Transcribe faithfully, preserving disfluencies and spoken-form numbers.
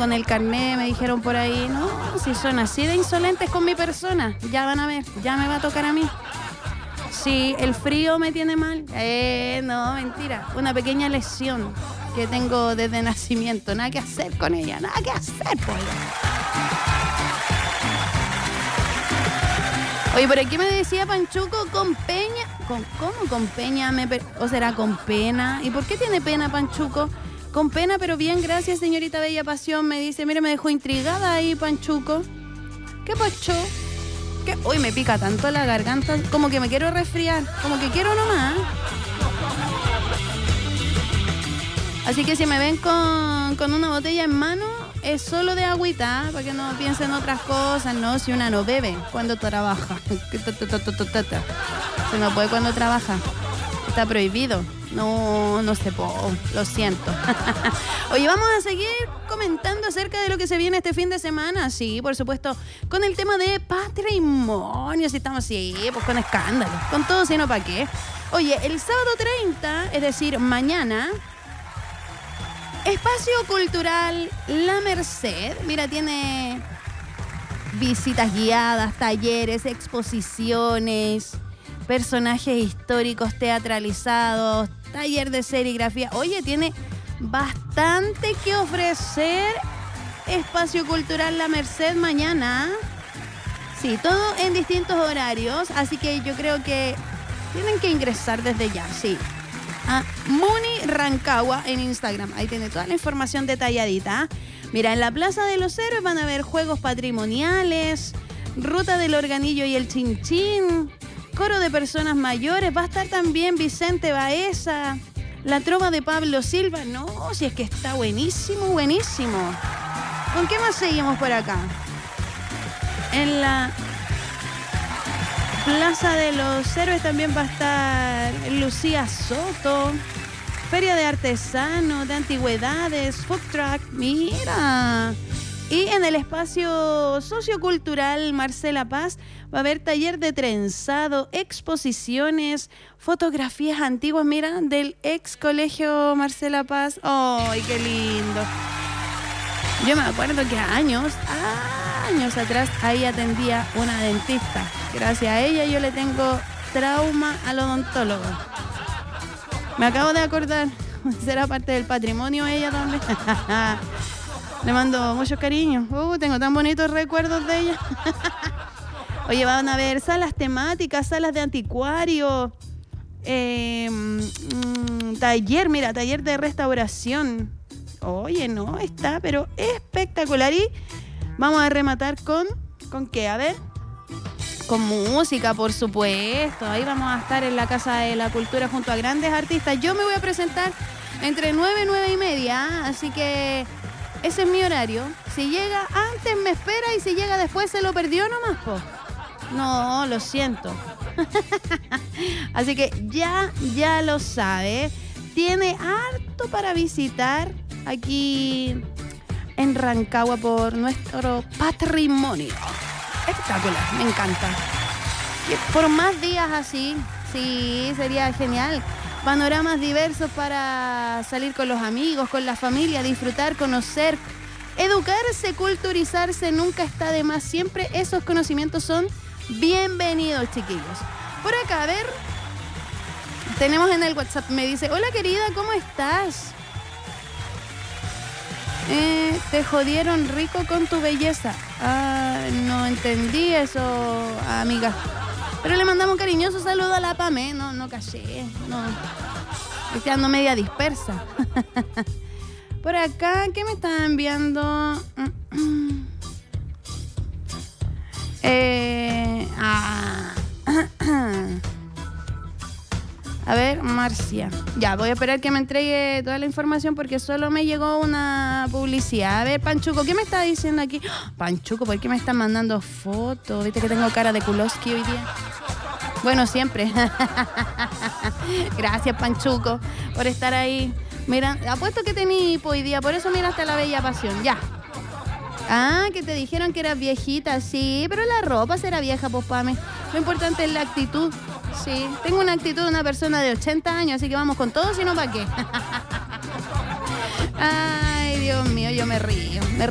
con el carnet, me dijeron por ahí. No, si son así de insolentes con mi persona, ya van a ver, ya me va a tocar a mí. Sí, el frío me tiene mal. Eh, no, mentira. Una pequeña lesión que tengo desde nacimiento. Nada que hacer con ella, nada que hacer, pues. Oye, por aquí me decía Panchuco, con Peña. ¿Con, ¿Cómo con Peña? Me per... ¿O será con pena? ¿Y por qué tiene pena, Panchuco? Con pena, pero bien, gracias, señorita Bella Pasión. Me dice, mire, me dejó intrigada ahí, Panchuco. ¿Qué pacho? ¿Qué? Uy, me pica tanto la garganta, como que me quiero resfriar, como que quiero nomás. Así que si me ven con, con una botella en mano, es solo de agüita, para que no piensen otras cosas, ¿no? Si una no bebe cuando trabaja. Se no puede cuando trabaja. Está prohibido. No, no se puede. Lo siento. Oye, vamos a seguir comentando acerca de lo que se viene este fin de semana. Sí, por supuesto, con el tema de patrimonio. Si estamos así, pues con escándalo. Con todo, si no, ¿para qué? Oye, el sábado treinta, es decir, mañana, Espacio Cultural La Merced, mira, tiene visitas guiadas, talleres, exposiciones, personajes históricos teatralizados, taller de serigrafía. Oye, tiene bastante que ofrecer Espacio Cultural La Merced mañana. Sí, todo en distintos horarios, así que yo creo que tienen que ingresar desde ya, sí. A Muni Rancagua en Instagram. Ahí tiene toda la información detalladita. Mira, en la Plaza de los Héroes van a haber juegos patrimoniales, ruta del organillo y el chinchín, coro de personas mayores. Va a estar también Vicente Baeza, la trova de Pablo Silva. No, si es que está buenísimo, buenísimo. ¿Con qué más seguimos por acá? En la Plaza de los Héroes también va a estar Lucía Soto, Feria de Artesanos, de Antigüedades, Food Truck, mira. Y en el espacio sociocultural Marcela Paz va a haber taller de trenzado, exposiciones, fotografías antiguas, mira, del ex colegio Marcela Paz. ¡Ay, qué lindo! Yo me acuerdo que años, años atrás, ahí atendía una dentista. Gracias a ella yo le tengo trauma al odontólogo. Me acabo de acordar, será parte del patrimonio ella también. Le mando muchos cariños. Uh, tengo tan bonitos recuerdos de ella. Oye, van a haber salas temáticas, salas de anticuario, eh, mm, taller, mira, taller de restauración. Oye, no, está, pero espectacular. Y vamos a rematar con, ¿con qué? A ver, con música, por supuesto. Ahí vamos a estar en la Casa de la Cultura junto a grandes artistas. Yo me voy a presentar entre nueve y nueve y media, así que ese es mi horario. Si llega antes me espera y si llega después se lo perdió nomás, po. No, lo siento. Así que ya, ya lo sabe. Tiene harto para visitar aquí en Rancagua por nuestro patrimonio. Espectacular, me encanta. Por más días así, sí, sería genial. Panoramas diversos para salir con los amigos, con la familia, disfrutar, conocer, educarse, culturizarse, nunca está de más. Siempre esos conocimientos son bienvenidos, chiquillos. Por acá, a ver, tenemos en el WhatsApp, me dice, hola querida, ¿cómo estás? Eh, te jodieron rico con tu belleza. Ah, no entendí eso, amiga. Pero le mandamos un cariñoso saludo a la Pame. No, no caché. No. Estoy ando media dispersa. Por acá, ¿qué me están enviando? eh, ah. A ver, Marcia. Ya, voy a esperar que me entregue toda la información porque solo me llegó una publicidad. A ver, Panchuco, ¿qué me está diciendo aquí? Panchuco, ¿por qué me están mandando fotos? ¿Viste que tengo cara de Kulowski hoy día? Bueno, siempre. Gracias, Panchuco, por estar ahí. Mira, apuesto que tení hipo hoy día, por eso miraste La Bella Pasión. Ya. Ah, que te dijeron que eras viejita, sí, pero la ropa será vieja, pues, Pame. Lo importante es la actitud. Sí, tengo una actitud de una persona de ochenta años, así que vamos con todo, si no, ¿para qué? Ay, Dios mío, yo me río. Me